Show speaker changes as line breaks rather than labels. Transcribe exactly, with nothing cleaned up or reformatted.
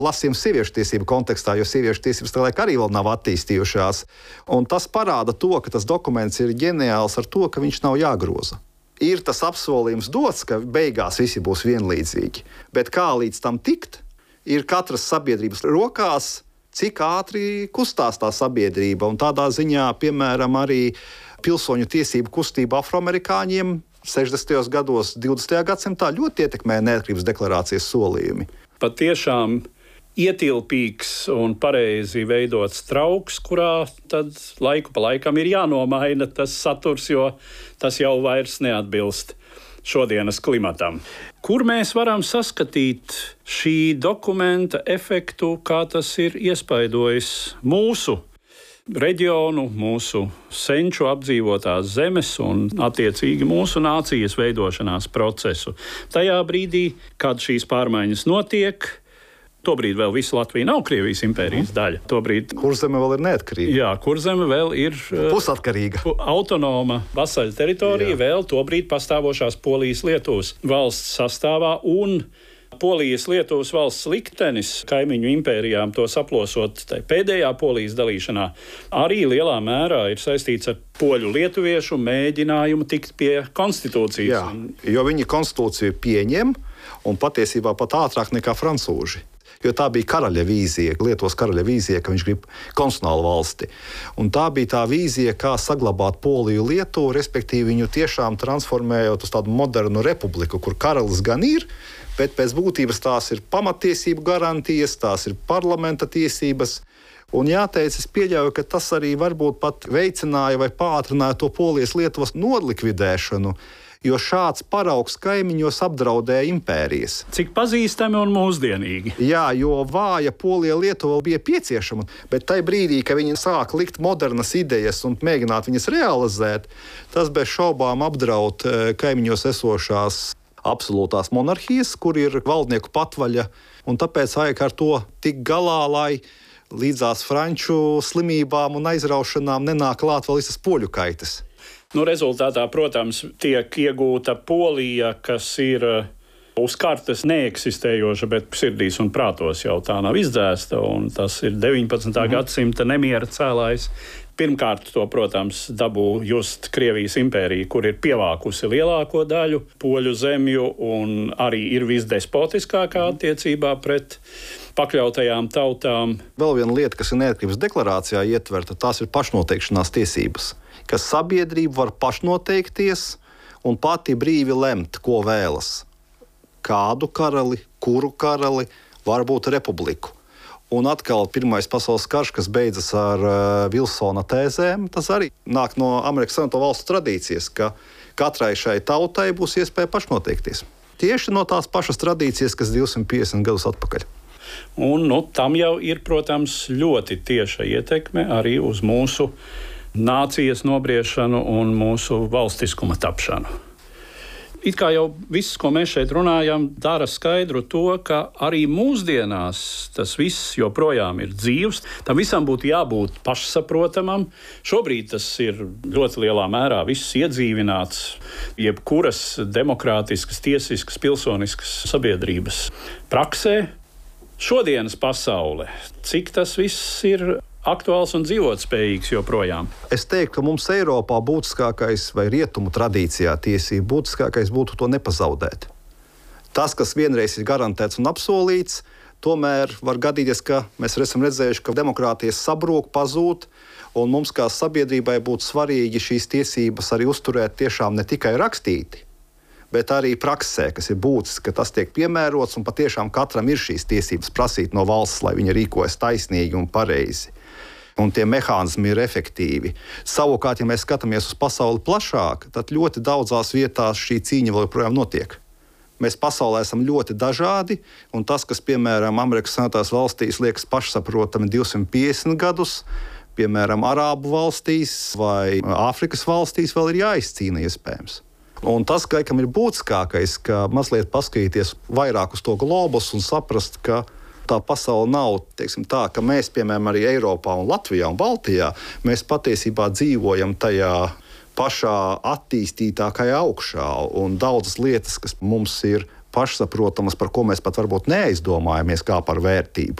lasījums sieviešu tiesību kontekstā, jo sieviešu tiesības tā laika arī vēl nav attīstījušās. Un tas parāda to, ka tas dokuments ir ģeniāls ar to, ka viņš nav jāgroza. Ir tas apsolījums dots, ka beigās visi būs vienlīdzīgi, bet kā līdz tam tikt, ir katras sabiedrības rokās, cik ātri kustās tā sabiedrība. Un tādā ziņā, piemēram, arī pilsoņu tiesību kustība afroamerikāņiem sešdesmitajos gados, divdesmitajā gadsimtā ļoti ietekmēja neatkarības deklarācijas solījumi.
Patiešām ietilpīgs un pareizi veidots trauks, kurā tad laiku pa laikam ir jānomaina tas saturs, jo tas jau vairs neatbilst šodienas klimatam. Kur mēs varam saskatīt šī dokumenta efektu, kā tas ir iespaidojis mūsu reģionu, mūsu senču apdzīvotās zemes un attiecīgi mūsu nācijas veidošanās procesu? Tajā brīdī, kad šīs pārmaiņas notiek, tobrīd vēl visa Latvija nav Krievijas impērijas daļa. Tobrīd
Kurzeme vēl ir neatkarīga.
Jā, Kurzeme vēl ir
pusatkarīga.
Autonoma vasaļu teritorija, jā. Vēl tobrīd pastāvošās Polijas-Lietuvas valsts sastāvā, un Polijas-Lietuvas valsts liktenis kaimiņu impērijām to saplosot pēdējā Polijas dalīšanā arī lielā mērā ir saistīts ar poļu-lietuviešu mēģinājumu tikt pie konstitūcijas.
Jā, jo viņi konstitūciju pieņem un patiesībā pat ātrāk nekā francūži. Jo tā bija karaļa vīzija, Lietuvas karaļa vīzija, ka viņš grib konstitucionālu valsti. Un tā bija tā vīzija, kā saglabāt Poliju Lietuvu, respektīvi viņu tiešām transformējot uz tādu modernu republiku, kur karalis gan ir, bet pēc būtības tās ir pamatiesību garantijas, tās ir parlamenta tiesības. Un jāteic, es pieļauju, ka tas arī varbūt pat veicināja vai pātrināja to Polijas-Lietuvas nolikvidēšanu, jo šāds paraugs kaimiņos apdraudēja impērijas.
Cik pazīstami un mūsdienīgi.
Jā, jo vāja Polija-Lietuva bija pieciešama, bet tajā brīdī, kad viņi sāk likt modernas idejas un mēģināt viņas realizēt, tas bez šaubām apdraud kaimiņos esošās absolūtās monarhijas, kur ir valdnieku patvaļa, un tāpēc vajag ar to tik galā, lai līdzās franču slimībām un aizraušanām nenāk klāt vēl visas poļu kaitas.
Nu, rezultātā, protams, tiek iegūta Polija, kas ir uz kartes neeksistējoša, bet sirdīs un prātos jau tā nav izdzēsta, un tas ir deviņpadsmitā Mm. gadsimta nemiera cēlājs. Pirmkārt, to, protams, dabū just Krievijas impērija, kur ir pievākusi lielāko daļu poļu zemju un arī ir visdespotiskākā attiecībā pret pakļautajām tautām.
Vēl viena lieta, kas ir neatkarības deklarācijā ietverta, tās ir pašnoteikšanās tiesības, ka sabiedrība var pašnoteikties un pati brīvi lemt, ko vēlas. Kādu karali, kuru karali, varbūt republiku. Un atkal Pirmais pasaules karš, kas beidzas ar uh, Vilsona tēzēm, tas arī nāk no Amerikas Savienoto Valstu tradīcijas, ka katrai šai tautai būs iespēja pašnoteikties. Tieši no tās pašas tradīcijas, kas divsimt piecdesmit gadus atpakaļ.
Un nu, tam jau ir, protams, ļoti tieša ietekme arī uz mūsu nācijas nobriešanu un mūsu valstiskuma tapšanu. It kā jau viss, ko mēs šeit runājam, dara skaidru to, ka arī mūsdienās tas viss joprojām ir dzīvs. Tam visam būtu jābūt pašsaprotamam. Šobrīd tas ir ļoti lielā mērā viss iedzīvināts jebkuras demokrātiskas, tiesiskas, pilsoniskas sabiedrības praksē. Šodienas pasaule, cik tas viss ir aktuāls un dzīvotspējīgs joprojām?
Es teiktu, ka mums Eiropā būtiskākais vai rietumu tradīcijā tiesība būtiskākais būtu to nepazaudēt. Tas, kas vienreiz ir garantēts un apsolīts, tomēr var gadīties, ka mēs esam redzējuši, ka demokrātijas sabrūk, pazūd, un mums kā sabiedrībai būtu svarīgi šīs tiesības arī uzturēt tiešām ne tikai rakstīti, bet arī praksē, kas ir būtiski, ka tas tiek piemērots un patiešām katram ir šīs tiesības prasīt no valsts, lai viņa rīkojas taisnīgi un pareizi. Un tie mehānismi ir efektīvi. Savukārt, ja mēs skatāmies uz pasauli plašāk, tad ļoti daudzās vietās šī cīņa vēl joprojām notiek. Mēs pasaulē esam ļoti dažādi, un tas, kas, piemēram, Amerikas Savienotās valstīs liekas pašsaprotami divsimt piecdesmit gadus, piemēram, Arābu valstīs vai Āfrikas valstīs, vēl ir jāizcīna iespējams. Un tas, ka laikam ir būtiskākais, ka mazliet paskatīties vairāk uz to globus un saprast, ka tā pasaule nav, teiksim tā, ka mēs, piemēram, arī Eiropā un Latvijā un Baltijā, mēs patiesībā dzīvojam tajā pašā attīstītākajā augšā, un daudzas lietas, kas mums ir pašsaprotamas, par ko mēs pat varbūt neaizdomājamies kā par vērtību.